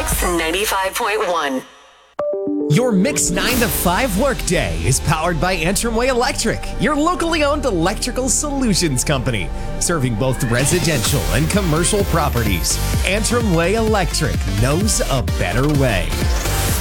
Mix 95.1. Your Mix 9 to 5 workday is powered by Antrim Way Electric, your locally owned electrical solutions company, serving both residential and commercial properties. Antrim Way Electric knows a better way.